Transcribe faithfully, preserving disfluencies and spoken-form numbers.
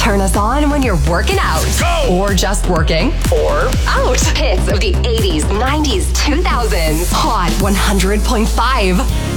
Turn us on when you're working out. Go! Or just working. Or out. Hits of the eighties, nineties, two thousands. Hot one hundred point five.